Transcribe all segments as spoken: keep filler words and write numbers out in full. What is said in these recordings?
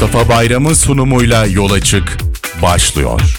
Mustafa Bayram'ın sunumuyla Yola Çık başlıyor.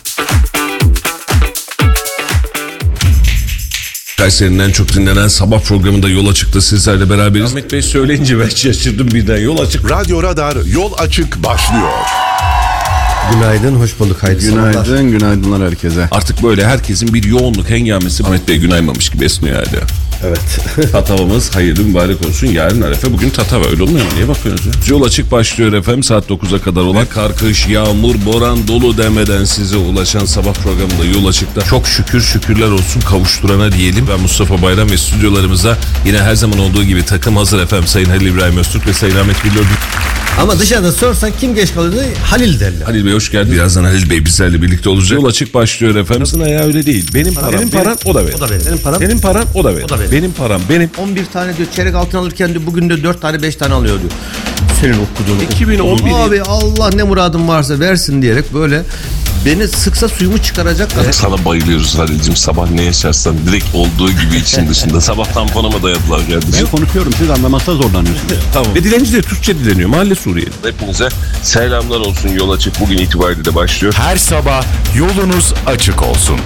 Kayseri'nin en çok dinlenen sabah programında Yola Çık'ta sizlerle beraberiz. Ahmet Bey söyleyince ben şaşırdım birden. Yola Çık. Radyo Radar Yol Açık başlıyor. Günaydın, hoş bulduk. Hayırlı Günaydın, sabahlar. günaydınlar herkese. Artık böyle herkesin bir yoğunluk hengamesi Ahmet Bey günaymamış gibi esniyor hala. Evet. Tatavamız hayırlı mübarek olsun. Yarın Arefe, bugün Tatava, öyle olmuyor mu? Niye bakıyorsunuz ya? Yola Çık başlıyor efendim, saat dokuza kadar olan kar, kış, yağmur, boran, dolu demeden size ulaşan sabah programında Yola Çık'ta çok şükür şükürler olsun kavuşturana diyelim. Ben Mustafa Bayram ve stüdyolarımıza yine her zaman olduğu gibi takım hazır efendim. Sayın Halil İbrahim Öztürk ve Sayın Ahmet Bilal. Ama dışarıda sorsan kim geç kalıyor? Halil derler. Halil Bey hoş geldin. Birazdan Halil Bey bizlerle birlikte olacak. Yola Çık başlıyor efendim. Aslında ya öyle değil. Benim param, benim param o da benim. O da benim. Benim param. Senin paran o da benim. O da benim. Benim param benim. on bir tane diyor çeyrek altın alırken diyor bugün de dört tane beş tane alıyor diyor. Senin okuduğunu. iki bin on bir Abi Allah ne muradın varsa versin diyerek böyle beni sıksa suyumu çıkaracak kadar. Sana bayılıyoruz Halil'cim. Sabah ne yaşarsan direkt olduğu gibi için dışında. Sabah tamponuma dayadılar kardeşim. Ben konuşuyorum, siz anlamakta zorlanıyorsunuz. Tamam. Ve dilenci de Türkçe dileniyor. Mahalle Suriyeli. Hepinize selamlar olsun. Yola Çık bugün itibariyle de başlıyor. Her sabah yolunuz açık olsun.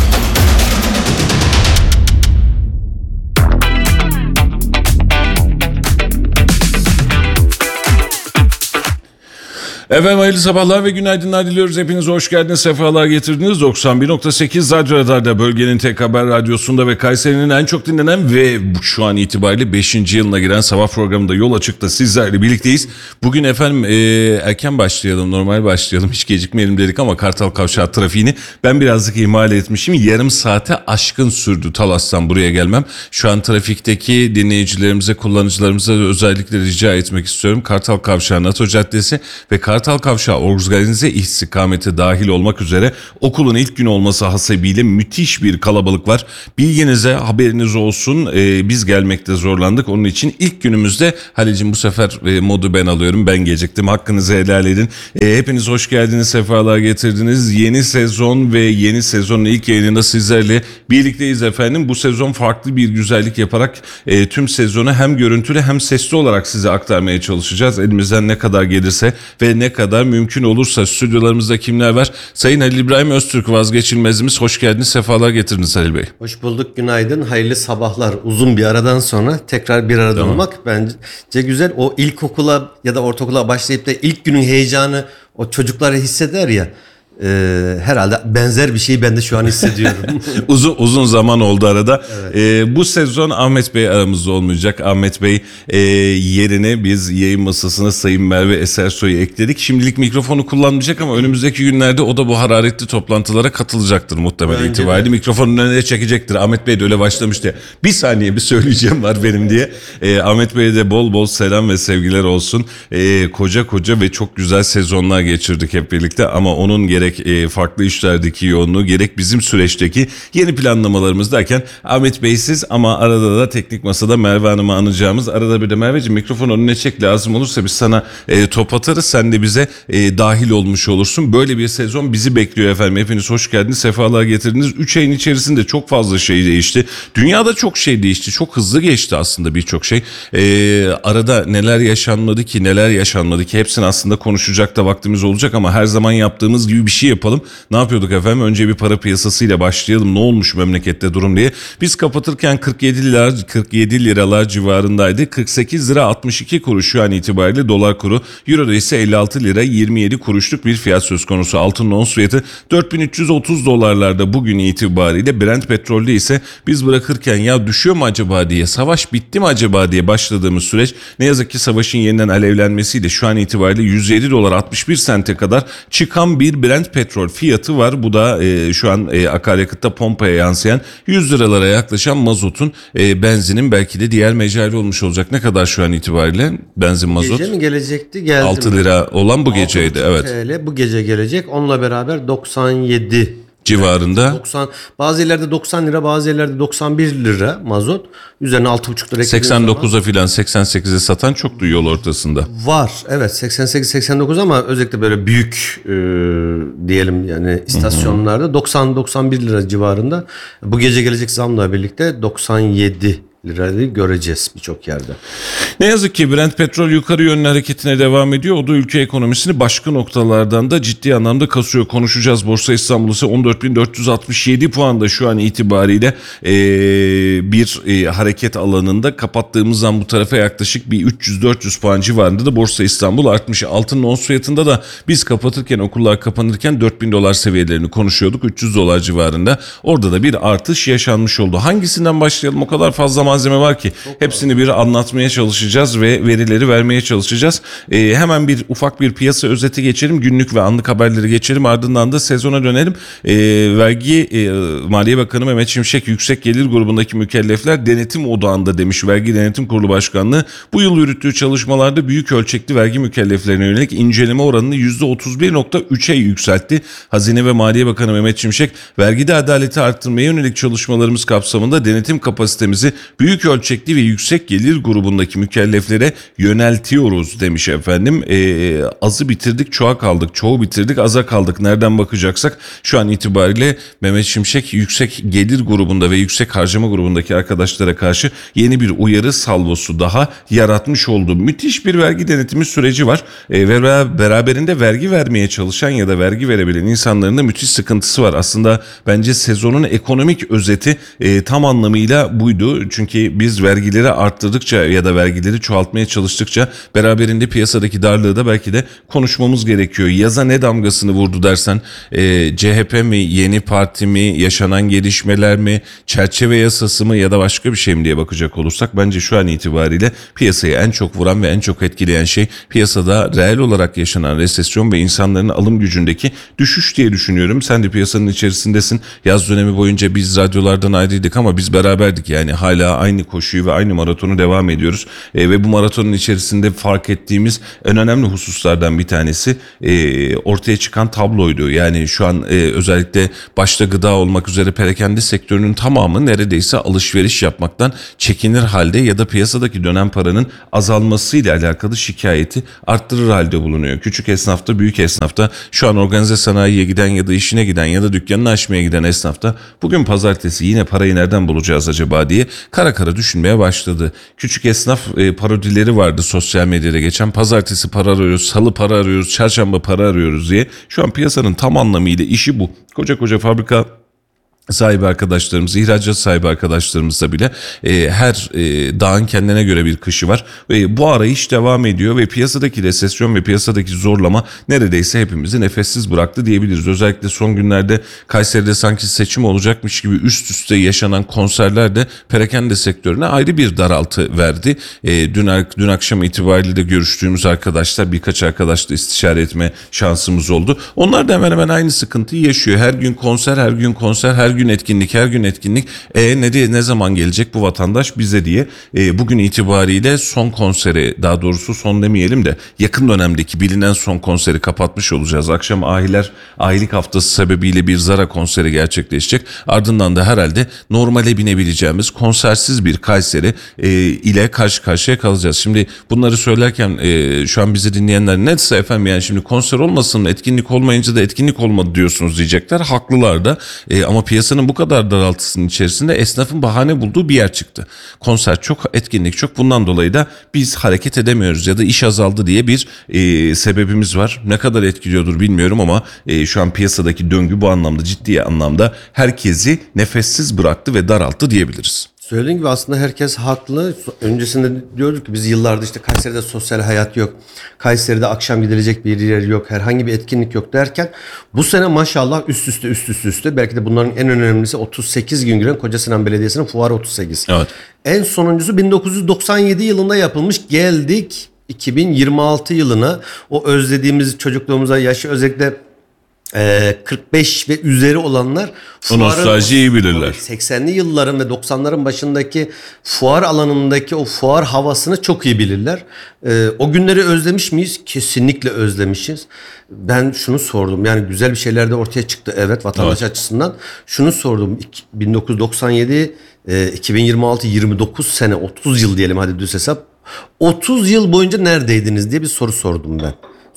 Efendim hayırlı sabahlar ve günaydınlar diliyoruz. Hepinize hoş geldiniz, sefalar getirdiniz. doksan bir nokta sekiz Radyo Radar'da, bölgenin tek haber radyosunda ve Kayseri'nin en çok dinlenen ve şu an itibariyle beşinci yılına giren sabah programında Yola Çık'ta sizlerle birlikteyiz. Bugün efendim e, erken başlayalım, normal başlayalım, hiç gecikmeyelim dedik ama Kartal Kavşağı trafiğini ben birazcık ihmal etmişim. Yarım saate aşkın sürdü Talas'tan buraya gelmem. Şu an trafikteki dinleyicilerimize, kullanıcılarımıza özellikle rica etmek istiyorum. Kartal Kavşağı NATO Caddesi ve Kartal Kartal Kavşağı organize istikameti dahil olmak üzere okulun ilk günü olması hasebiyle müthiş bir kalabalık var. Bilginize, haberiniz olsun, ee, biz gelmekte zorlandık. Onun için ilk günümüzde Halil'cim bu sefer e, modu ben alıyorum. Ben geciktim. Hakkınızı helal edin. E, hepiniz hoş geldiniz, sefalar getirdiniz. Yeni sezon ve yeni sezonun ilk yayınında sizlerle birlikteyiz efendim. Bu sezon farklı bir güzellik yaparak e, tüm sezonu hem görüntülü hem sesli olarak size aktarmaya çalışacağız. Elimizden ne kadar gelirse ve ne kadar mümkün olursa. Stüdyolarımızda kimler var? Sayın Halil İbrahim Öztürk, vazgeçilmezimiz. Hoş geldiniz, sefalar getirdiniz Halil Bey. Hoş bulduk, günaydın, hayırlı sabahlar. Uzun bir aradan sonra tekrar bir arada tamam. olmak bence güzel. O ilkokula ya da ortaokula başlayıp da ilk günün heyecanı o çocukları hisseder ya. Ee, herhalde benzer bir şeyi ben de şu an hissediyorum. uzun uzun zaman oldu arada. Evet. Ee, bu sezon Ahmet Bey aramızda olmayacak. Ahmet Bey e, yerine biz yayın masasına Sayın Merve Esersoy'u ekledik. Şimdilik mikrofonu kullanmayacak ama önümüzdeki günlerde o da bu hararetli toplantılara katılacaktır muhtemelen itibariyle. Mikrofonun önüne çekecektir. Ahmet Bey de öyle başlamıştı ya. Bir saniye bir söyleyeceğim var benim diye. Ee, Ahmet Bey'e de bol bol selam ve sevgiler olsun. Ee, koca koca ve çok güzel sezonlar geçirdik hep birlikte ama onun gerek farklı işlerdeki yoğunluğu gerek bizim süreçteki yeni planlamalarımız derken Ahmet Bey'siz ama arada da teknik masada Merve Hanım'ı anacağımız, arada bir de Merveciğim mikrofonu önüne çek, lazım olursa biz sana e, top atarız, sen de bize e, dahil olmuş olursun. Böyle bir sezon bizi bekliyor efendim. Hepiniz hoş geldiniz, sefalar getirdiniz. üç ayın içerisinde çok fazla şey değişti. Dünyada çok şey değişti. Çok hızlı geçti aslında birçok şey. E, arada neler yaşanmadı ki, neler yaşanmadı ki hepsini aslında konuşacak da vaktimiz olacak ama her zaman yaptığımız gibi bir şey yapalım. Ne yapıyorduk efendim? Önce bir para piyasasıyla başlayalım. Ne olmuş memlekette durum diye. Biz kapatırken kırk yedi lira kırk yedi liralar civarındaydı. kırk sekiz lira altmış iki kuruş şu an itibariyle dolar kuru. Euro'da ise elli altı lira yirmi yedi kuruşluk bir fiyat söz konusu. Altının ons fiyatı dört bin üç yüz otuz dolarlarda bugün itibariyle. Brent petrolde ise biz bırakırken ya düşüyor mu acaba diye, savaş bitti mi acaba diye başladığımız süreç ne yazık ki savaşın yeniden alevlenmesiyle şu an itibariyle yüz yedi dolar altmış bir sente kadar çıkan bir Brent petrol fiyatı var. Bu da e, şu an e, akaryakıtta pompaya yansıyan yüz liralara yaklaşan mazotun, e, benzinin belki de diğer mecali olmuş olacak. Ne kadar şu an itibariyle benzin mazot? Gece mi gelecekti? Geldi altı lira olan bu geceydi. Evet. T L bu gece gelecek. Onunla beraber doksan yedi civarında. doksan, bazı yerlerde doksan lira, bazı yerlerde doksan bir lira mazot. Üzerine altı buçuk lira seksen dokuza filan seksen sekize satan çoktu yol ortasında. Var evet, seksen sekiz seksen dokuz ama özellikle böyle büyük e, diyelim yani istasyonlarda doksan doksan bir lira civarında. Bu gece gelecek zamla birlikte doksan yedi lirayı göreceğiz birçok yerde. Ne yazık ki Brent petrol yukarı yönlü hareketine devam ediyor. O da ülke ekonomisini başka noktalardan da ciddi anlamda kasıyor. Konuşacağız. Borsa İstanbul ise on dört bin dört yüz altmış yedi puanda şu an itibariyle e, bir e, hareket alanında. Kapattığımızdan bu tarafa yaklaşık bir üç yüz dört yüz puan civarında da Borsa İstanbul artmış. Altının ons fiyatında da biz kapatırken, okullar kapanırken dört bin dolar seviyelerini konuşuyorduk. üç yüz dolar civarında. Orada da bir artış yaşanmış oldu. Hangisinden başlayalım? O kadar fazla malzeme var ki. Çok hepsini bir anlatmaya çalışacağız ve verileri vermeye çalışacağız. Ee, hemen bir ufak bir piyasa özeti geçelim. Günlük ve anlık haberleri geçelim. Ardından da sezona dönelim. Ee, vergi e, Maliye Bakanı Mehmet Şimşek yüksek gelir grubundaki mükellefler denetim odağında demiş. Vergi Denetim Kurulu Başkanlığı bu yıl yürüttüğü çalışmalarda büyük ölçekli vergi mükelleflerine yönelik inceleme oranını yüzde otuz bir nokta üçe yükseltti. Hazine ve Maliye Bakanı Mehmet Şimşek, vergide adaleti arttırmaya yönelik çalışmalarımız kapsamında denetim kapasitemizi büyük ölçekli ve yüksek gelir grubundaki mükelleflere yöneltiyoruz demiş efendim. Ee, azı bitirdik, çoğa kaldık, çoğu bitirdik, aza kaldık. Nereden bakacaksak şu an itibariyle Mehmet Şimşek yüksek gelir grubunda ve yüksek harcama grubundaki arkadaşlara karşı yeni bir uyarı salvosu daha yaratmış oldu. Müthiş bir vergi denetimi süreci var ee, ve beraberinde vergi vermeye çalışan ya da vergi verebilen insanların da müthiş sıkıntısı var. Aslında bence sezonun ekonomik özeti e, tam anlamıyla buydu. Çünkü biz vergileri arttırdıkça ya da vergileri çoğaltmaya çalıştıkça beraberinde piyasadaki darlığı da belki de konuşmamız gerekiyor. Yaza ne damgasını vurdu dersen e, C H P mi, yeni parti mi, yaşanan gelişmeler mi, çerçeve yasası mı ya da başka bir şey mi diye bakacak olursak bence şu an itibariyle piyasayı en çok vuran ve en çok etkileyen şey piyasada reel olarak yaşanan resesyon ve insanların alım gücündeki düşüş diye düşünüyorum. Sen de piyasanın içerisindesin. Yaz dönemi boyunca biz radyolardan ayrıydık ama biz beraberdik, yani hala aynı koşuyu ve aynı maratonu devam ediyoruz. E, ve bu maratonun içerisinde fark ettiğimiz en önemli hususlardan bir tanesi e, ortaya çıkan tabloydu. Yani şu an e, özellikle başta gıda olmak üzere perakende sektörünün tamamı neredeyse alışveriş yapmaktan çekinir halde ya da piyasadaki dönen paranın azalmasıyla alakalı şikayeti arttırır halde bulunuyor. Küçük esnafta, büyük esnafta, şu an organize sanayiye giden ya da işine giden ya da dükkanını açmaya giden esnafta bugün pazartesi yine parayı nereden bulacağız acaba diye kara kara düşünmeye başladı. Küçük esnaf e, parodileri vardı sosyal medyada geçen. Pazartesi para arıyoruz, salı para arıyoruz, çarşamba para arıyoruz diye. Şu an piyasanın tam anlamıyla işi bu. Koca koca fabrika sahibi arkadaşlarımız, ihracat sahibi arkadaşlarımızda bile e, her e, dağın kendine göre bir kışı var. Ve bu arayış devam ediyor ve piyasadaki resesyon ve piyasadaki zorlama neredeyse hepimizi nefessiz bıraktı diyebiliriz. Özellikle son günlerde Kayseri'de sanki seçim olacakmış gibi üst üste yaşanan konserler de perakende sektörüne ayrı bir daraltı verdi. E, dün, dün akşam itibariyle de görüştüğümüz arkadaşlar, birkaç arkadaşla istişare etme şansımız oldu. Onlar da hemen hemen aynı sıkıntıyı yaşıyor. Her gün konser, her gün konser, her gün gün etkinlik, her gün etkinlik. E ne diye, ne zaman gelecek bu vatandaş bize diye. E, bugün itibariyle son konseri, daha doğrusu son demeyelim de yakın dönemdeki bilinen son konseri kapatmış olacağız. Akşam Ahiler Ahilik Haftası sebebiyle bir Zara konseri gerçekleşecek. Ardından da herhalde normale binebileceğimiz konsersiz bir Kayseri e, ile karşı karşıya kalacağız. Şimdi bunları söylerken e, şu an bizi dinleyenler neyse efendim, yani şimdi konser olmasın, etkinlik olmayınca da etkinlik olmadı diyorsunuz diyecekler. Haklılar da e, ama piyasanın bu kadar daraltısının içerisinde esnafın bahane bulduğu bir yer çıktı. Konser çok, etkinlik çok. Bundan dolayı da biz hareket edemiyoruz ya da iş azaldı diye bir e, sebebimiz var. Ne kadar etkiliyordur bilmiyorum ama e, şu an piyasadaki döngü bu anlamda, ciddi anlamda herkesi nefessiz bıraktı ve daralttı diyebiliriz. Söylediğin gibi aslında herkes haklı. Öncesinde diyorduk ki biz yıllardır işte Kayseri'de sosyal hayat yok. Kayseri'de akşam gidilecek bir yer yok. Herhangi bir etkinlik yok derken bu sene maşallah üst üste üst üste üste. Belki de bunların en önemlisi otuz sekiz gün giren Kocasinan Belediyesi'nin Fuarı otuz sekiz. Evet. En sonuncusu bin dokuz yüz doksan yedi yılında yapılmış. Geldik iki bin yirmi altı yılına. O özlediğimiz çocukluğumuza, yaşı özellikle kırk beş ve üzeri olanlar o nostaljiyi bilirler. seksenli yılların ve doksanların başındaki fuar alanındaki o fuar havasını çok iyi bilirler. O günleri özlemiş miyiz? Kesinlikle özlemişiz. Ben şunu sordum, yani güzel bir şeyler de ortaya çıktı evet vatandaş evet. açısından. Şunu sordum, bin dokuz yüz doksan yedi iki bin yirmi altı yirmi dokuz sene, otuz yıl diyelim hadi düz hesap. otuz yıl boyunca neredeydiniz diye bir soru sordum ben.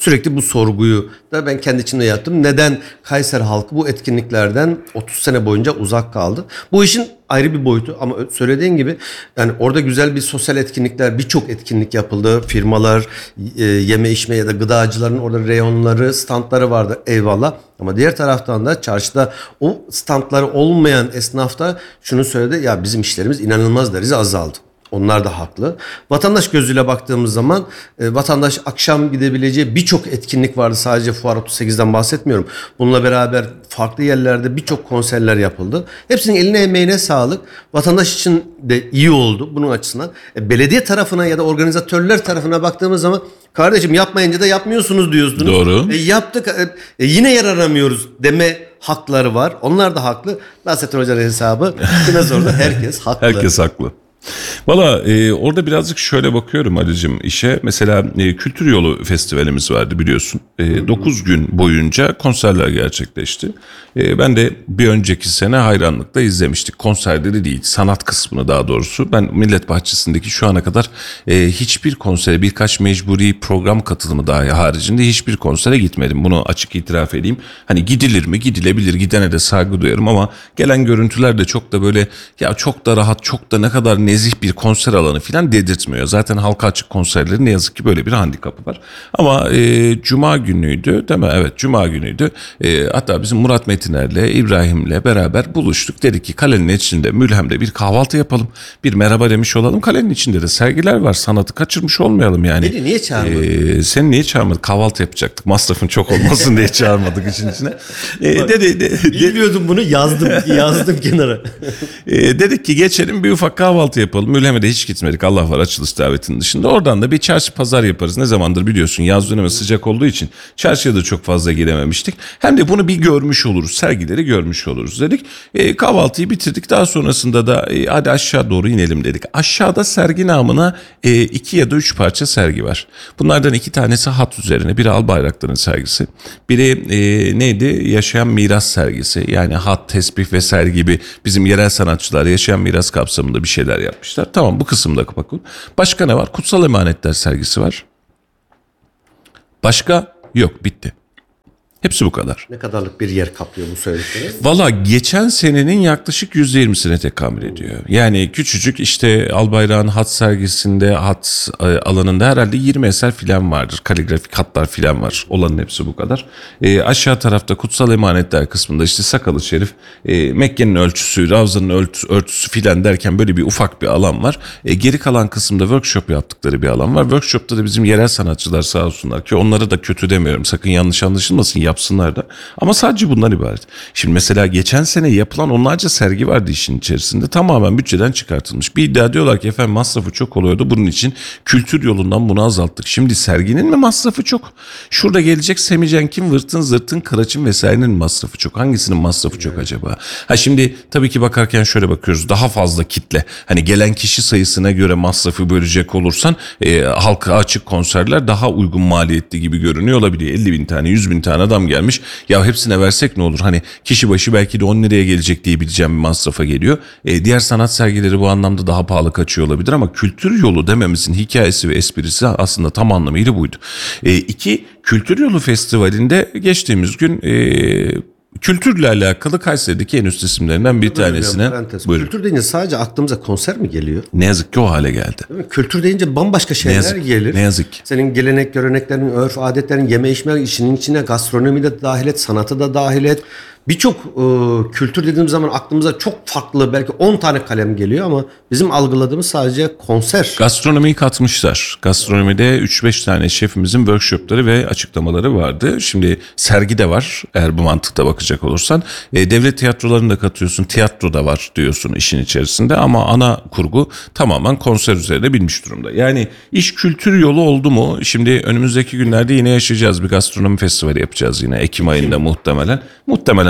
sürekli bu sorguyu da ben kendi içimde yaptım. Neden Kayseri halkı bu etkinliklerden otuz sene boyunca uzak kaldı? Bu işin ayrı bir boyutu ama söylediğin gibi yani orada güzel bir sosyal etkinlikler, birçok etkinlik yapıldı. Firmalar, e, yeme içme ya da gıdacıların orada reyonları, standları vardı, eyvallah. Ama diğer taraftan da çarşıda o standları olmayan esnafta şunu söyledi, ya bizim işlerimiz inanılmaz derecede azaldı. Onlar da haklı. Vatandaş gözüyle baktığımız zaman e, vatandaş akşam gidebileceği birçok etkinlik vardı. Sadece Fuar otuz sekizden bahsetmiyorum. Bununla beraber farklı yerlerde birçok konserler yapıldı. Hepsinin eline emeğine sağlık. Vatandaş için de iyi oldu bunun açısından. E, belediye tarafına ya da organizatörler tarafına baktığımız zaman kardeşim yapmayınca da yapmıyorsunuz diyorsunuz. Doğru. E, yaptık e, yine yer aramıyoruz deme hakları var. Onlar da haklı. Nasrettin Hoca'nın hesabı biraz orada herkes haklı. Herkes haklı. Valla e, orada birazcık şöyle bakıyorum Ali'cim işe. Mesela e, Kültür Yolu Festivalimiz vardı biliyorsun. E, dokuz gün boyunca konserler gerçekleşti. E, ben de bir önceki sene hayranlıkla izlemiştik. Konserleri değil, sanat kısmını daha doğrusu. Ben Millet Bahçesi'ndeki şu ana kadar e, hiçbir konsere, birkaç mecburi program katılımı dahi haricinde hiçbir konsere gitmedim. Bunu açık itiraf edeyim. Hani gidilir mi? Gidilebilir. Gidene de saygı duyarım ama gelen görüntüler de çok da böyle ya çok da rahat, çok da ne kadar nezih bir konser alanı falan dedirtmiyor. Zaten halka açık konserlerin ne yazık ki böyle bir handikapı var. Ama e, Cuma günüydü değil mi? Evet Cuma günüydü. E, hatta bizim Murat Metiner'le, İbrahim'le beraber buluştuk. Dedik ki kalenin içinde Mülhem'de bir kahvaltı yapalım. Bir merhaba demiş olalım. Kalenin içinde de sergiler var. Sanatı kaçırmış olmayalım yani. Beni niye çağırmadın? E, seni niye çağırmadık? Kahvaltı yapacaktık. Masrafın çok olmasın diye çağırmadık işin içine. E, dedi, de, de, Bilmiyordum bunu, yazdım yazdım kenara. E, dedik ki geçelim bir ufak kahvaltı yapalım. Mülhem'e de hiç gitmedik. Allah var açılış davetinin dışında. Oradan da bir çarşı pazar yaparız. Ne zamandır biliyorsun yaz dönemi sıcak olduğu için çarşıya da çok fazla girememiştik. Hem de bunu bir görmüş oluruz. Sergileri görmüş oluruz dedik. E, kahvaltıyı bitirdik. Daha sonrasında da e, hadi aşağı doğru inelim dedik. Aşağıda sergi namına e, iki ya da üç parça sergi var. Bunlardan iki tanesi hat üzerine. Biri Albayraktar'ın sergisi. Biri e, neydi? Yaşayan Miras sergisi. Yani hat, tesbih vesaire gibi bizim yerel sanatçılar yaşayan miras kapsamında bir şeyler yapmışlar. Tamam bu kısımda bakın. Başka ne var? Kutsal Emanetler sergisi var. Başka yok, bitti. Hepsi bu kadar. Ne kadarlık bir yer kaplıyor bu söyledikleri? Valla geçen senenin yaklaşık yüzde yirmisine tekamül ediyor. Yani küçücük işte Albayrak'ın hat sergisinde, hat alanında herhalde yirmi eser filan vardır. Kaligrafik hatlar filan var. Olanın hepsi bu kadar. E, aşağı tarafta Kutsal Emanetler kısmında işte Sakalı Şerif, e, Mekke'nin ölçüsü, Ravza'nın ölçüsü, örtüsü filan derken böyle bir ufak bir alan var. E, geri kalan kısımda workshop yaptıkları bir alan var. Workshop'ta da bizim yerel sanatçılar sağ olsunlar ki onları da kötü demiyorum. Sakın yanlış anlaşılmasın, yapsınlar da. Ama sadece bundan ibaret. Şimdi mesela geçen sene yapılan onlarca sergi vardı işin içerisinde. Tamamen bütçeden çıkartılmış. Bir iddia diyorlar ki efendim masrafı çok oluyordu. Bunun için kültür yolundan bunu azalttık. Şimdi serginin mi masrafı çok? Şurada gelecek Semicenk'in, Vırtın Zırtın, Kıraç'ın vesairenin masrafı çok. Hangisinin masrafı çok acaba? Ha şimdi tabii ki bakarken şöyle bakıyoruz. Daha fazla kitle. Hani gelen kişi sayısına göre masrafı bölecek olursan e, halka açık konserler daha uygun maliyetli gibi görünüyor olabiliyor. elli bin tane, yüz bin tane adam gelmiş. Ya hepsine versek ne olur? Hani kişi başı belki de on liraya gelecek diye bileceğim bir masrafa geliyor. E, diğer sanat sergileri bu anlamda daha pahalı kaçıyor olabilir ama kültür yolu dememizin hikayesi ve esprisi aslında tam anlamıyla buydu. E, iki, Kültür Yolu Festivali'nde geçtiğimiz gün e, kültürle alakalı Kayseri'deki en üst isimlerinden bir tanesine. Buyurun. Kültür deyince sadece aklımıza konser mi geliyor? Ne yazık ki o hale geldi. Değil mi? Kültür deyince bambaşka şeyler Ne yazık, gelir. ne yazık ki. Senin gelenek, göreneklerin, örf, adetlerin, yeme içme işinin içine gastronomi de dahil et, sanatı da dahil et. Birçok e, kültür dediğimiz zaman aklımıza çok farklı belki on tane kalem geliyor ama bizim algıladığımız sadece konser. Gastronomiyi katmışlar. Gastronomide üç beş tane şefimizin workshopları ve açıklamaları vardı. Şimdi sergi de var eğer bu mantıkta bakacak olursan. E, devlet tiyatrolarını da katıyorsun. Tiyatro da var diyorsun işin içerisinde ama ana kurgu tamamen konser üzerine binmiş durumda. Yani iş kültür yolu oldu mu? Şimdi önümüzdeki günlerde yine yaşayacağız. Bir gastronomi festivali yapacağız yine Ekim ayında muhtemelen. Muhtemelen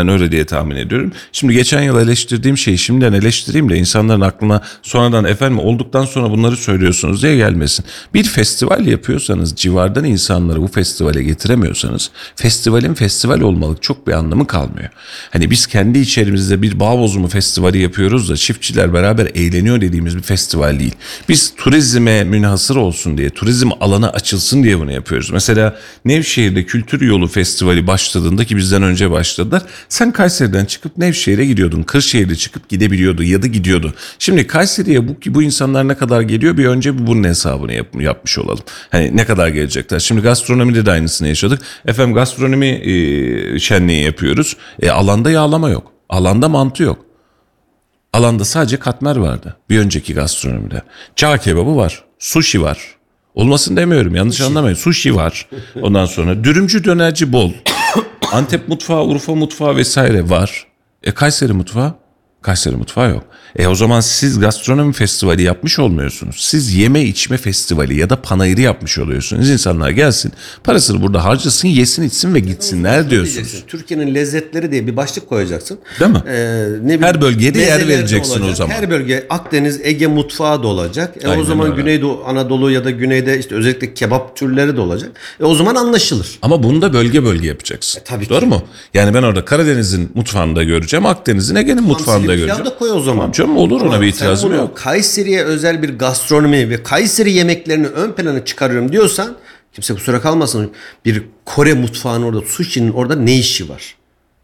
muhtemelen öyle diye tahmin ediyorum. Şimdi geçen yıl eleştirdiğim şeyi şimdiden eleştireyim de insanların aklına sonradan efendim olduktan sonra bunları söylüyorsunuz diye gelmesin. Bir festival yapıyorsanız, civardan insanları bu festivale getiremiyorsanız festivalin festival olmalı çok bir anlamı kalmıyor. Hani biz kendi içerimizde bir bağ bozumu festivali yapıyoruz da çiftçiler beraber eğleniyor dediğimiz bir festival değil. Biz turizme münhasır olsun diye, turizm alanı açılsın diye bunu yapıyoruz. Mesela Nevşehir'de Kültür Yolu Festivali başladığında ki bizden önce başladılar. Sen Kayseri'den çıkıp Nevşehir'e gidiyordun. Kırşehir'de çıkıp gidebiliyordu ya da gidiyordu. Şimdi Kayseri'ye bu, bu insanlar ne kadar geliyor bir önce bunun hesabını yap, yapmış olalım. Hani ne kadar gelecekler. Şimdi gastronomide de aynısını yaşadık. Efendim gastronomi e, şenliği yapıyoruz. E, alanda yağlama yok. Alanda mantı yok. Alanda sadece katmer vardı bir önceki gastronomide. Cağ kebabı var. Sushi var. Olmasın demiyorum yanlış sushi. Anlamayın. Sushi var. Ondan sonra dürümcü dönerci bol. Antep mutfağı, Urfa mutfağı vesaire var. E Kayseri mutfağı? Kayseri mutfağı yok. E o zaman siz gastronomi festivali yapmış olmuyorsunuz. Siz yeme içme festivali ya da panayırı yapmış oluyorsunuz. İnsanlar gelsin, parasını burada harcasın, yesin içsin ve gitsinler diyorsunuz. Türkiye'nin lezzetleri diye bir başlık koyacaksın. Değil mi? Ee, ne Her bölgeye de yer mezeler de vereceksin olacak. o zaman. Her bölge Akdeniz, Ege mutfağı da olacak. E Aynen o zaman öyle. Güneydoğu Anadolu ya da güneyde işte özellikle kebap türleri de olacak. E o zaman anlaşılır. Ama bunu da bölge bölge yapacaksın. E, tabii Doğru ki. mu? Yani ben orada Karadeniz'in mutfağında göreceğim, Akdeniz'in, Ege'nin mutfağında Pilav göreceğim. da koy o zaman. Canım olur ona Ama bir sen itirazım bunu yok. Kayseri'ye özel bir gastronomi ve Kayseri yemeklerini ön plana çıkarıyorum diyorsan kimse kusura kalmasın. Bir Kore mutfağının orada, sushi'nin orada ne işi var?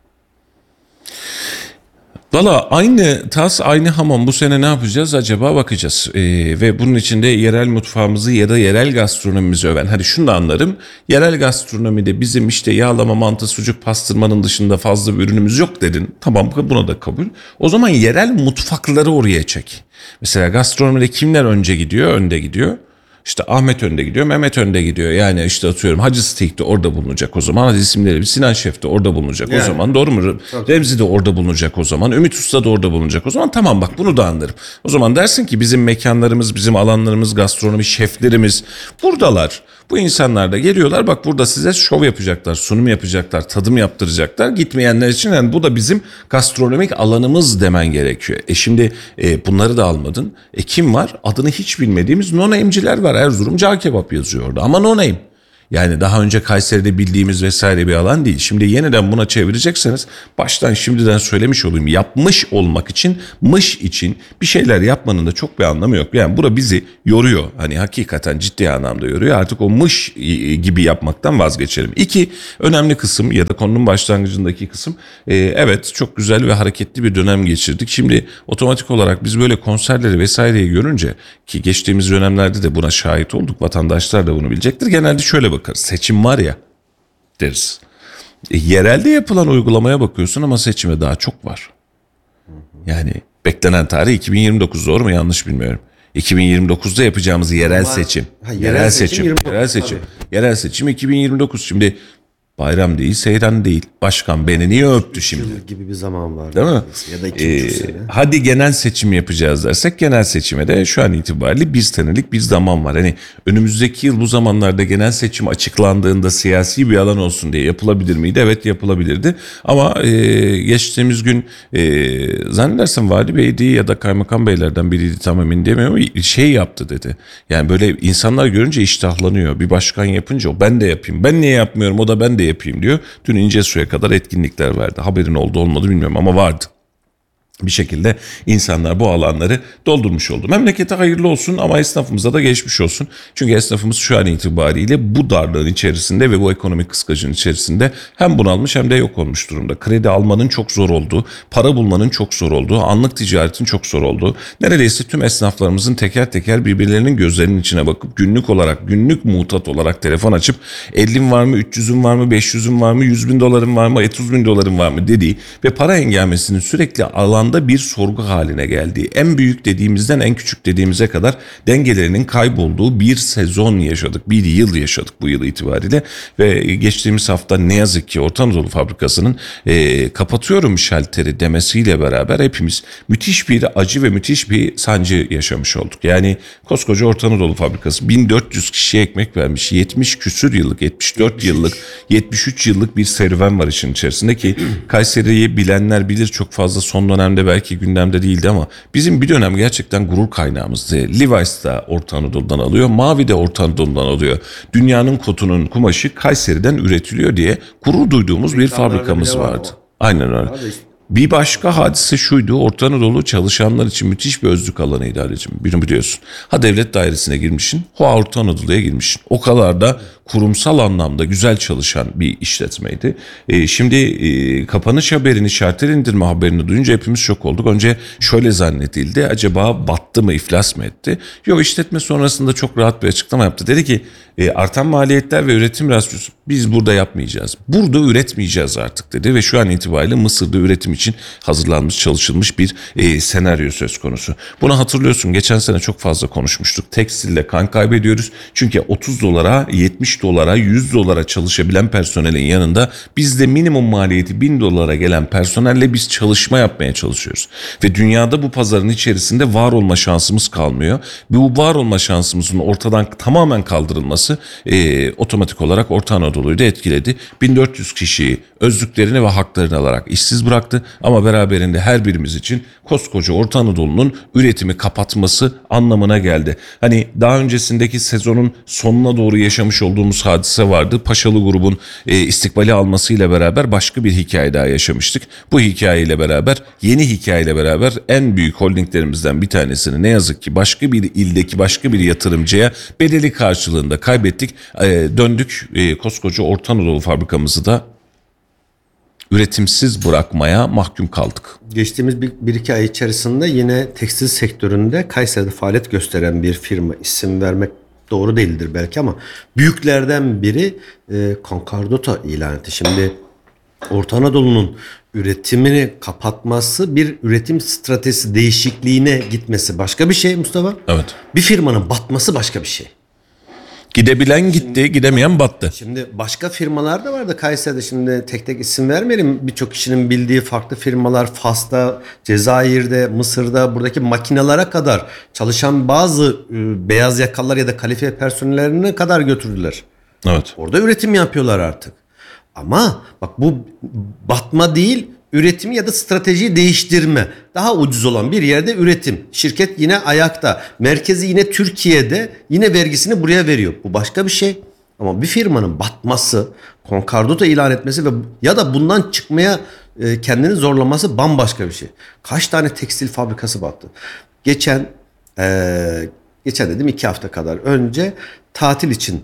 Valla aynı tas aynı hamam bu sene ne yapacağız acaba bakacağız. Ee, ve bunun içinde yerel mutfağımızı ya da yerel gastronomimizi öven. Hadi şunu da anlarım. Yerel gastronomide bizim işte yağlama, mantı, sucuk, pastırmanın dışında fazla bir ürünümüz yok dedin. Tamam buna da kabul. O zaman yerel mutfakları oraya çek. Mesela gastronomide kimler önce gidiyor? Önde gidiyor. İşte Ahmet önde gidiyor, Mehmet önde gidiyor. Yani işte atıyorum Hacı Steak de orada bulunacak o zaman. Hadi isimleri Sinan Şef de orada bulunacak yani. o zaman. Doğru mu? Tabii. Remzi de orada bulunacak o zaman. Ümit Usta da orada bulunacak o zaman. Tamam bak bunu da anlarım. O zaman dersin ki bizim mekanlarımız, bizim alanlarımız, gastronomi şeflerimiz buradalar. Bu insanlar da geliyorlar bak burada size şov yapacaklar, sunum yapacaklar, tadım yaptıracaklar. Gitmeyenler için yani bu da bizim gastronomik alanımız demen gerekiyor. E şimdi e, bunları da almadın. E kim var? Adını hiç bilmediğimiz no-name'ciler var. Erzurum Cağ Kebap yazıyor orada ama no-name. Yani daha önce Kayseri'de bildiğimiz vesaire bir alan değil. Şimdi yeniden buna çevirecekseniz baştan şimdiden söylemiş olayım. Yapmış olmak için, mış için bir şeyler yapmanın da çok bir anlamı yok. Yani bura bizi yoruyor. Hani hakikaten ciddi anlamda yoruyor. Artık o mış gibi yapmaktan vazgeçelim. İki önemli kısım ya da konunun başlangıcındaki kısım. E, evet çok güzel ve hareketli bir dönem geçirdik. Şimdi otomatik olarak biz böyle konserleri vesaireyi görünce ki geçtiğimiz dönemlerde de buna şahit olduk. Vatandaşlar da bunu bilecektir. Genelde şöyle bakarız. Seçim var ya deriz. E, yerelde yapılan uygulamaya bakıyorsun ama seçime daha çok var. Yani beklenen tarih iki bin yirmi dokuz doğru mu yanlış bilmiyorum. iki bin yirmi dokuzda yapacağımız yerel Ama, seçim. Ha, yerel, yerel seçim. seçim, yirmi dokuz, yerel seçim. tabii. Yerel seçim iki bin yirmi dokuz. Şimdi bayram değil, seyran değil. Başkan beni niye öptü şimdi? Gibi bir zaman var. Değil mi? Ya da iki Ee, buçuk sene. hadi genel seçim yapacağız dersek genel seçime de şu an itibariyle bir senelik bir zaman var. Hani önümüzdeki yıl bu zamanlarda genel seçim açıklandığında siyasi bir alan olsun diye yapılabilir miydi? Evet yapılabilirdi. Ama e, geçtiğimiz gün e, zannedersem Vali Bey'di ya da Kaymakam Beylerden biriydi tam emin demiyorum ama şey yaptı dedi. Yani böyle insanlar görünce iştahlanıyor. Bir başkan yapınca o ben de yapayım. Ben niye yapmıyorum o da ben de yapayım diyor. Dün İncesu'ya kadar etkinlikler verdi. Haberin oldu olmadı bilmiyorum ama vardı. Bir şekilde insanlar bu alanları doldurmuş oldu. Memlekete hayırlı olsun ama esnafımıza da geçmiş olsun. Çünkü esnafımız şu an itibariyle bu darlığın içerisinde ve bu ekonomik kıskacın içerisinde hem bunalmış hem de yok olmuş durumda. Kredi almanın çok zor olduğu, para bulmanın çok zor olduğu, anlık ticaretin çok zor olduğu, neredeyse tüm esnaflarımızın teker teker birbirlerinin gözlerinin içine bakıp günlük olarak, günlük muhtat olarak telefon açıp ellim var mı, üç yüzüm var mı, beş yüzüm var mı, yüz bin dolarım var mı, otuz bin dolarım var mı dediği ve para engelmesinin sürekli alan anda bir sorgu haline geldiği, en büyük dediğimizden en küçük dediğimize kadar dengelerinin kaybolduğu bir sezon yaşadık. Bir yıl yaşadık bu yıl itibariyle ve geçtiğimiz hafta ne yazık ki Orta Anadolu Fabrikası'nın e, kapatıyorum şalteri demesiyle beraber hepimiz müthiş bir acı ve müthiş bir sancı yaşamış olduk. Yani koskoca Orta Anadolu Fabrikası bin dört yüz kişiye ekmek vermiş, yetmiş küsür yıllık, yetmiş dört yıllık, yetmiş üç yıllık bir serüven var işin içerisinde ki Kayseri'yi bilenler bilir, çok fazla son dönemde belki gündemde değildi ama bizim bir dönem gerçekten gurur kaynağımızdı. Levi's da Orta Anadolu'dan alıyor, Mavi de Orta Anadolu'dan alıyor. Dünyanın kotunun kumaşı Kayseri'den üretiliyor diye gurur duyduğumuz bir fabrikamız vardı. Aynen öyle. Bir başka hadise şuydu, Orta Anadolu çalışanlar için müthiş bir özlük alanıydı Halicim, bunu biliyorsun. Ha devlet dairesine girmişsin, ha Orta Anadolu'ya girmişsin. O kadar da kurumsal anlamda güzel çalışan bir işletmeydi. E, şimdi e, kapanış haberini, şartel indirme haberini duyunca hepimiz şok olduk. Önce şöyle zannedildi, acaba battı mı, iflas mı etti? Yok, işletme sonrasında çok rahat bir açıklama yaptı. Dedi ki e, artan maliyetler ve üretim rasyosu biz burada yapmayacağız. Burada üretmeyeceğiz artık dedi ve şu an itibariyle Mısır'da üretim için hazırlanmış, çalışılmış bir e, senaryo söz konusu. Bunu hatırlıyorsun, geçen sene çok fazla konuşmuştuk. Tekstilde kan kaybediyoruz. Çünkü otuz dolara, yetmiş dolara, yüz dolara çalışabilen personelin yanında bizde minimum maliyeti bin dolara gelen personelle biz çalışma yapmaya çalışıyoruz. Ve dünyada bu pazarın içerisinde var olma şansımız kalmıyor. Bu var olma şansımızın ortadan tamamen kaldırılması e, otomatik olarak Orta Anadolu'yu da etkiledi. bin dört yüz kişiyi özlüklerini ve haklarını alarak işsiz bıraktı ama beraberinde her birimiz için koskoca Orta Anadolu'nun üretimi kapatması anlamına geldi. Hani daha öncesindeki sezonun sonuna doğru yaşamış olduğumuz hadise vardı. Paşalı grubun e, istikbali almasıyla beraber başka bir hikaye daha yaşamıştık. Bu hikayeyle beraber, yeni hikayeyle beraber en büyük holdinglerimizden bir tanesini ne yazık ki başka bir ildeki başka bir yatırımcıya bedeli karşılığında kaybettik. E, döndük e, koskoca Orta Anadolu fabrikamızı da üretimsiz bırakmaya mahkum kaldık. Geçtiğimiz bir, bir iki ay içerisinde yine tekstil sektöründe Kayseri'de faaliyet gösteren bir firma, isim vermek doğru değildir belki ama büyüklerden biri e, Concordata ilan etti. Şimdi Orta Anadolu'nun üretimini kapatması, bir üretim stratejisi değişikliğine gitmesi başka bir şey Mustafa. Evet. Bir firmanın batması başka bir şey. Gidebilen gitti, gidemeyen battı. Şimdi başka firmalar da vardı Kayseri'de, şimdi tek tek isim vermeyelim. Birçok kişinin bildiği farklı firmalar Fas'ta, Cezayir'de, Mısır'da, buradaki makinalara kadar çalışan bazı e, beyaz yakalılar ya da kalifiye personellerine kadar götürdüler. Evet. Orada üretim yapıyorlar artık. Ama bak bu batma değil, üretimi ya da stratejiyi değiştirme. Daha ucuz olan bir yerde üretim. Şirket yine ayakta. Merkezi yine Türkiye'de, yine vergisini buraya veriyor. Bu başka bir şey. Ama bir firmanın batması, Concordata ilan etmesi ve ya da bundan çıkmaya e, kendini zorlaması bambaşka bir şey. Kaç tane tekstil fabrikası battı? Geçen e, geçen dedim iki hafta kadar önce tatil için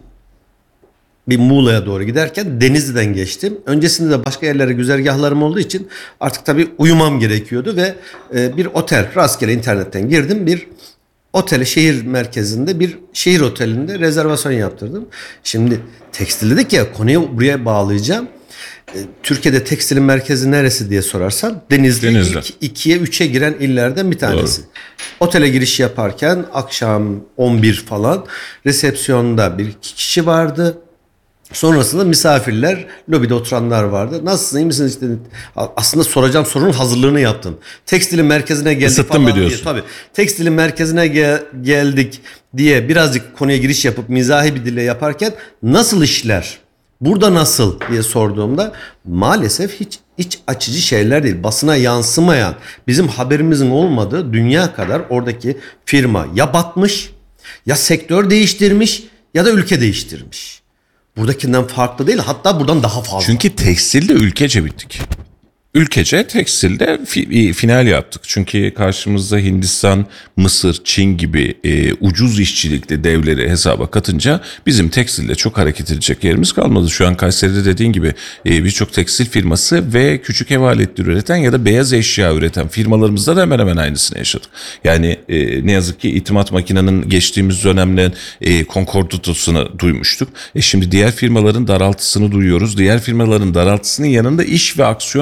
bir Muğla'ya doğru giderken Denizli'den geçtim. Öncesinde de başka yerlere güzergahlarım olduğu için artık tabii uyumam gerekiyordu ve e, bir otel, rastgele internetten girdim. Bir otele, şehir merkezinde bir şehir otelinde rezervasyon yaptırdım. Şimdi tekstil dedik ya, konuyu buraya bağlayacağım. E, Türkiye'de tekstilin merkezi neresi diye sorarsan Denizli, Denizli. ilk ikiye üçe giren illerden bir tanesi. Doğru. Otele giriş yaparken akşam on bir falan resepsiyonda bir iki kişi vardı. Sonrasında misafirler, lobide oturanlar vardı. Nasılsın, iyi misiniz? İşte, aslında soracağım sorunun hazırlığını yaptım. Tekstilin merkezine geldik Isıttın falan diye. Tabii. Tekstilin merkezine gel- geldik diye birazcık konuya giriş yapıp mizahi bir dille yaparken nasıl işler? Burada nasıl diye sorduğumda maalesef hiç iç açıcı şeyler değil. Basına yansımayan, bizim haberimizin olmadığı dünya kadar oradaki firma ya batmış, ya sektör değiştirmiş ya da ülke değiştirmiş. Buradakinden farklı değil, hatta buradan daha fazla. Çünkü tekstilde ülkece bittik. Ülkece tekstilde fi, final yaptık. Çünkü karşımızda Hindistan, Mısır, Çin gibi e, ucuz işçilikli devleri hesaba katınca bizim tekstilde çok hareket edecek yerimiz kalmadı. Şu an Kayseri'de dediğin gibi e, birçok tekstil firması ve küçük ev aletleri üreten ya da beyaz eşya üreten firmalarımızda da hemen hemen aynısını yaşadık. Yani e, ne yazık ki İtimat Makina'nın geçtiğimiz dönemden e, Concordata'sını duymuştuk. E, şimdi diğer firmaların daraltısını duyuyoruz. Diğer firmaların daraltısının yanında iş ve aksiyon değiştirmesi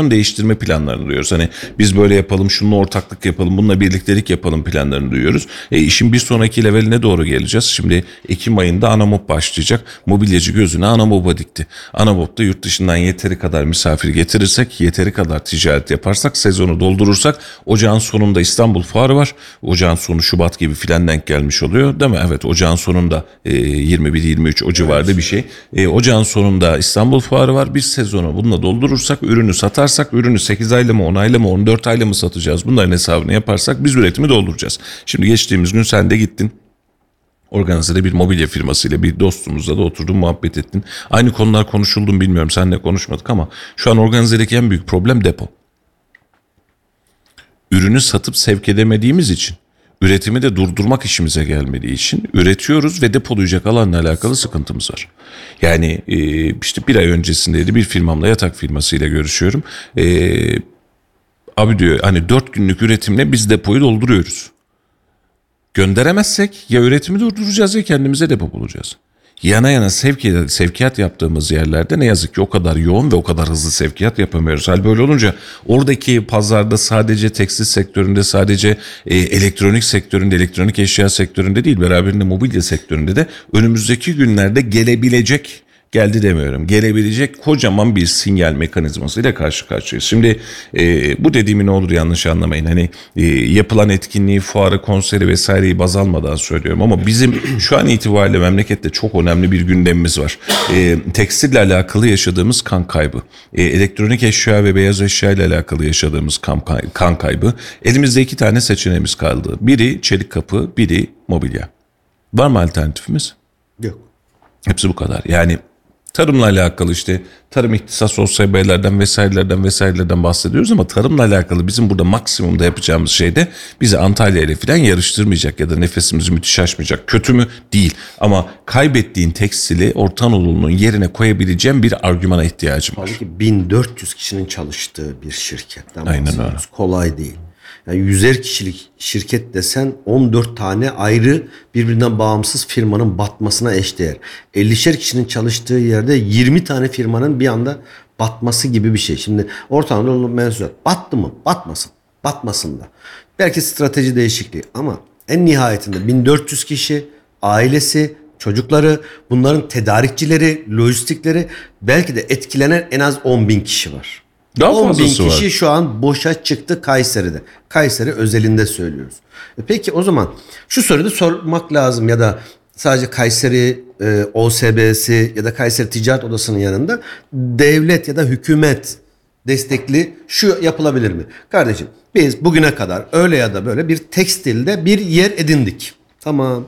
geliştirme planlarını duyuyoruz. Hani biz böyle yapalım, şununla ortaklık yapalım, bununla birliktelik yapalım planlarını duyuyoruz. E, işin bir sonraki leveline doğru geleceğiz. Şimdi Ekim ayında Anamob başlayacak. Mobilyacı gözüne Anamob'a dikti. Anamob'da yurt dışından yeteri kadar misafir getirirsek, yeteri kadar ticaret yaparsak, sezonu doldurursak, ocağın sonunda İstanbul Fuarı var. Ocağın sonu Şubat gibi filan denk gelmiş oluyor değil mi? Evet, ocağın sonunda e, yirmi bir yirmi üç o civarda bir şey. E, ocağın sonunda İstanbul Fuarı var. Bir sezonu bununla doldurursak, ürünü satarsak, ürünü sekiz ayla mı on ayla mı on dört ayla mı satacağız? Bunların hesabını yaparsak biz üretimi dolduracağız. Şimdi geçtiğimiz gün sen de gittin. Organize'de bir mobilya firmasıyla bir dostumuzla da oturdun, muhabbet ettin. Aynı konular konuşuldu mu bilmiyorum, seninle konuşmadık ama şu an Organize'deki en büyük problem depo. Ürünü satıp sevk edemediğimiz için, üretimi de durdurmak işimize gelmediği için üretiyoruz ve depolayacak alanla alakalı sıkıntımız var. Yani e, işte bir ay öncesindeydi, bir firmamla, yatak firmasıyla görüşüyorum. E, abi diyor hani dört günlük üretimle biz depoyu dolduruyoruz. Gönderemezsek ya üretimi durduracağız ya kendimize depo bulacağız. Yana yana sevkiyat, sevkiyat yaptığımız yerlerde ne yazık ki o kadar yoğun ve o kadar hızlı sevkiyat yapamıyoruz. Hal böyle olunca oradaki pazarda sadece tekstil sektöründe, sadece e, elektronik sektöründe, elektronik eşya sektöründe değil, beraberinde mobilya sektöründe de önümüzdeki günlerde gelebilecek, geldi demiyorum, gelebilecek kocaman bir sinyal mekanizmasıyla karşı karşıyayız. Şimdi e, bu dediğimi ne olur yanlış anlamayın. Hani e, yapılan etkinliği, fuarı, konseri vesaireyi baz almadan söylüyorum ama bizim şu an itibariyle memlekette çok önemli bir gündemimiz var. E, tekstille alakalı yaşadığımız kan kaybı, e, elektronik eşya ve beyaz eşya ile alakalı yaşadığımız kan, kan kaybı. Elimizde iki tane seçeneğimiz kaldı. Biri çelik kapı, biri mobilya. Var mı alternatifimiz? Yok. Hepsi bu kadar. Yani tarımla alakalı işte tarım ihtisas sosyal beylerden vesairelerden vesairelerden bahsediyoruz ama tarımla alakalı bizim burada maksimumda yapacağımız şey de bizi Antalya ile falan yarıştırmayacak ya da nefesimizi müthiş aşmayacak. Kötü mü? Değil. Ama kaybettiğin tekstili Orta Anadolu'nun yerine koyabileceğim bir argümana ihtiyacım var. Halbuki bin dört yüz kişinin çalıştığı bir şirketten Aynen bahsediyoruz. öyle. Kolay değil. Yani yüzer kişilik şirket desen on dört tane ayrı birbirinden bağımsız firmanın batmasına eşdeğer. ellişer kişinin çalıştığı yerde yirmi tane firmanın bir anda batması gibi bir şey. Şimdi Orta Anadolu mevzuat battı mı? Batmasın. Batmasın da. Belki strateji değişikliği ama en nihayetinde bin dört yüz kişi, ailesi, çocukları, bunların tedarikçileri, lojistikleri, belki de etkilenen en az on bin kişi var. Daha on bin fazlası kişi var. şu an boşa çıktı Kayseri'de. Kayseri özelinde söylüyoruz. E peki o zaman şu soruyu da sormak lazım ya da sadece Kayseri e, O S B'si ya da Kayseri Ticaret Odası'nın yanında devlet ya da hükümet destekli şu yapılabilir mi? Kardeşim biz bugüne kadar öyle ya da böyle bir tekstilde bir yer edindik. Tamam.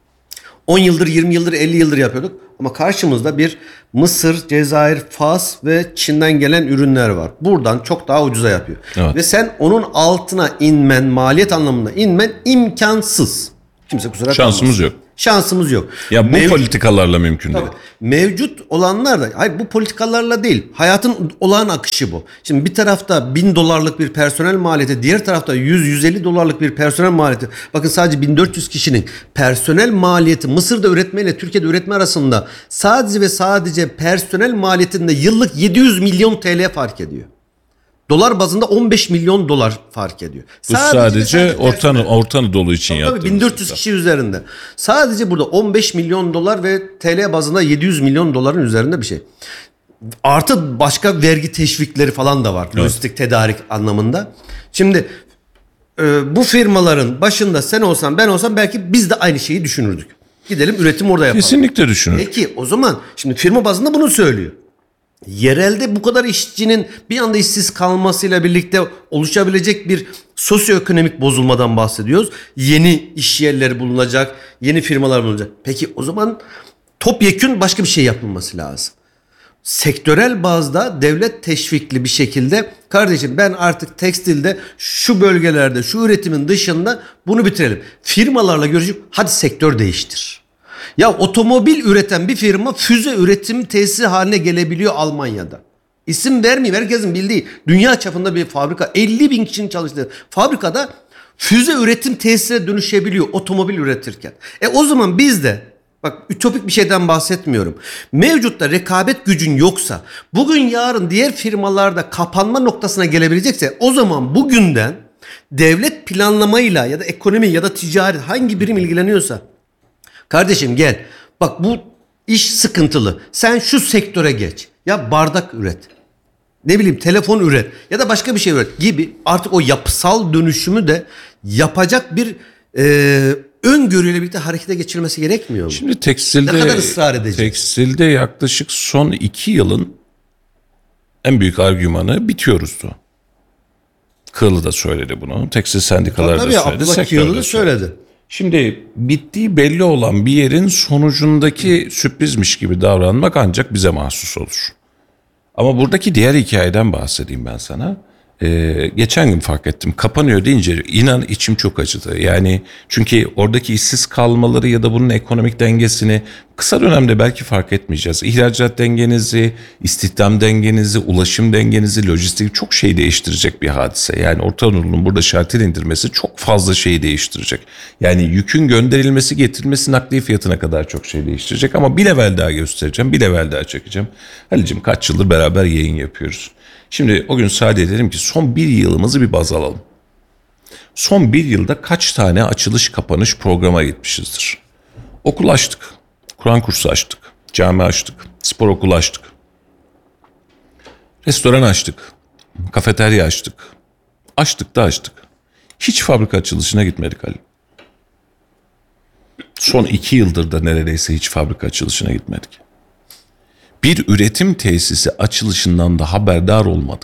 on yıldır, yirmi yıldır, elli yıldır yapıyorduk. Ama karşımızda bir Mısır, Cezayir, Fas ve Çin'den gelen ürünler var. Buradan çok daha ucuza yapıyor. Evet. Ve sen onun altına inmen, maliyet anlamında inmen imkansız. Kimse kusura Şansımız kalmasın. yok. Şansımız yok. Ya bu Mev- politikalarla mümkün değil. Tabii. Mevcut olanlar da, hayır bu politikalarla değil, hayatın olağan akışı bu. Şimdi bir tarafta bin dolarlık bir personel maliyeti, diğer tarafta yüz yüz elli dolarlık bir personel maliyeti. Bakın sadece bin dört yüz kişinin personel maliyeti Mısır'da üretme ile Türkiye'de üretme arasında sadece ve sadece personel maliyetinde yıllık yedi yüz milyon T L fark ediyor. Dolar bazında on beş milyon dolar fark ediyor. Bu sadece, sadece Orta, Orta Anadolu için Tabii yaptığımız. bin dört yüz kişi üzerinde. Sadece burada on beş milyon dolar ve T L bazında yedi yüz milyon doların üzerinde bir şey. Artı başka vergi teşvikleri falan da var. Evet. Lojistik tedarik anlamında. Şimdi e, bu firmaların başında sen olsan ben olsam belki biz de aynı şeyi düşünürdük. Gidelim üretim orada yapalım. Kesinlikle düşünür. Peki o zaman şimdi firma bazında bunu söylüyor. Yerelde bu kadar işçinin bir anda işsiz kalmasıyla birlikte oluşabilecek bir sosyoekonomik bozulmadan bahsediyoruz. Yeni iş yerleri bulunacak, yeni firmalar bulunacak. Peki o zaman topyekün başka bir şey yapılması lazım. Sektörel bazda devlet teşvikli bir şekilde kardeşim ben artık tekstilde şu bölgelerde şu üretimin dışında bunu bitirelim. Firmalarla görüşüp hadi sektör değiştir. Ya otomobil üreten bir firma füze üretim tesisi haline gelebiliyor Almanya'da. İsim vermeyeyim, herkesin bildiği dünya çapında bir fabrika, elli bin kişinin çalıştığı fabrikada füze üretim tesisine dönüşebiliyor otomobil üretirken. E o zaman biz de Bak ütopik bir şeyden bahsetmiyorum. Mevcutta rekabet gücün yoksa, bugün yarın diğer firmalarda kapanma noktasına gelebilecekse, o zaman bugünden devlet planlamayla ya da ekonomi ya da ticaret hangi birim ilgileniyorsa, kardeşim gel bak bu iş sıkıntılı, sen şu sektöre geç, ya bardak üret, ne bileyim telefon üret ya da başka bir şey üret gibi, artık o yapısal dönüşümü de yapacak bir e, öngörüyle birlikte harekete geçirmesi gerekmiyor mu? Şimdi tekstilde, Ne kadar ısrar edeceğiz? tekstilde yaklaşık son iki yılın en büyük argümanı bitiyoruzdu. Kığlı da söyledi bunu. Tekstil sendikaları da Tabii söyledi. Abdullah sektör de Kiyılı söyledi. Şimdi bittiği belli olan bir yerin sonucundaki sürprizmiş gibi davranmak ancak bize mahsus olur. Ama buradaki diğer hikayeden bahsedeyim ben sana. Ee, geçen gün fark ettim. Kapanıyor deyince inan içim çok acıdı. Yani çünkü oradaki işsiz kalmaları ya da bunun ekonomik dengesini kısa dönemde belki fark etmeyeceğiz. İhracat dengenizi, istihdam dengenizi, ulaşım dengenizi, lojistik çok şey değiştirecek bir hadise. Yani Orta Anadolu'nun burada şartel indirmesi çok fazla şeyi değiştirecek. Yani yükün gönderilmesi, getirilmesi, nakliye fiyatına kadar çok şey değiştirecek. Ama bir level daha göstereceğim, bir level daha çekeceğim. Halicim kaç yıldır beraber yayın yapıyoruz. Şimdi o gün sadece dedim ki son bir yılımızı bir baz alalım. Son bir yılda kaç tane açılış kapanış programa gitmişizdir? Okul açtık, Kur'an kursu açtık, cami açtık, spor okulu açtık, restoran açtık, kafeterya açtık, açtık da açtık. Hiç fabrika açılışına gitmedik Ali. Son iki yıldır da neredeyse hiç fabrika açılışına gitmedik. Bir üretim tesisi açılışından da haberdar olmadık.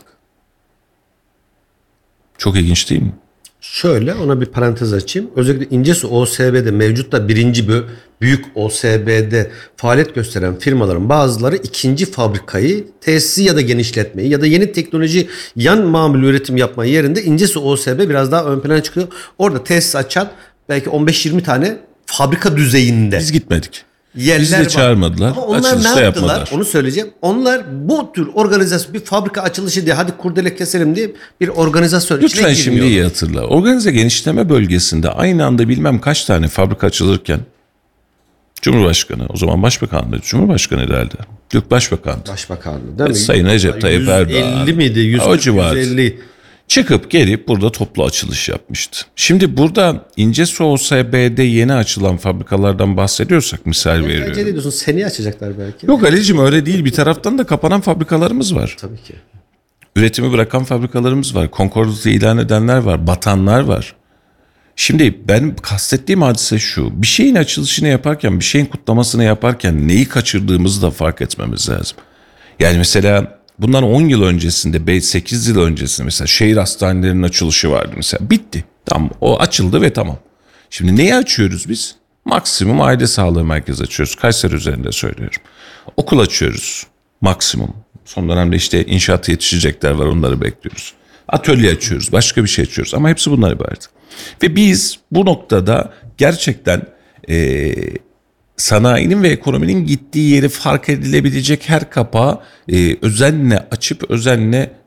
Çok ilginç değil mi? Şöyle ona bir parantez açayım. Özellikle İncesu O S B'de mevcutta birinci bö- büyük O S B'de faaliyet gösteren firmaların bazıları ikinci fabrikayı, tesisi ya da genişletmeyi ya da yeni teknoloji yan mamul üretim yapmayı yerinde İncesu O S B biraz daha ön plana çıkıyor. Orada tesis açan belki on beş yirmi tane fabrika düzeyinde Biz gitmedik. yerler Bizi de var. çağırmadılar. Ama onlar Açılışta ne yaptılar? yapmadılar. Onu söyleyeceğim. Onlar bu tür organizasyon, bir fabrika açılışı diye hadi kurdele keselim diye bir organizasyon içine Lütfen şimdi girmiyorlar. iyi hatırla. Organize genişleme bölgesinde aynı anda bilmem kaç tane fabrika açılırken Cumhurbaşkanı, o zaman Başbakanlığı, Cumhurbaşkanı herhalde. Yok Başbakandı. Başbakanlığı değil mi? Sayın Recep Tayyip Erdoğan. yüz elli miydi? yüz O civar. yüz elli. Çıkıp gelip burada toplu açılış yapmıştı. Şimdi burada İncesu O S B'de yeni açılan fabrikalardan bahsediyorsak misal Bence veriyorum. ne diyorsun? Seneye açacaklar belki. Yok Ali'cim öyle değil. Bir taraftan da kapanan fabrikalarımız var. Tabii ki. Üretimi bırakan fabrikalarımız var. Konkordato ilan edenler var. Batanlar var. Şimdi ben kastettiğim hadise şu. Bir şeyin açılışını yaparken, bir şeyin kutlamasını yaparken neyi kaçırdığımızı da fark etmemiz lazım. Yani mesela bundan on yıl öncesinde, sekiz yıl öncesinde mesela şehir hastanelerinin açılışı vardı mesela. Bitti. Tamam, o açıldı ve tamam. Şimdi neyi açıyoruz biz? Maksimum aile sağlığı merkezi açıyoruz. Kayseri üzerinde söylüyorum. Okul açıyoruz. Maksimum. Son dönemde işte inşaata yetişecekler var, onları bekliyoruz. Atölye açıyoruz. Başka bir şey açıyoruz. Ama hepsi bunlar ibaret. Ve biz bu noktada gerçekten e, sanayinin ve ekonominin gittiği yeri fark edilebilecek her kapağı e, özenle açıp özenle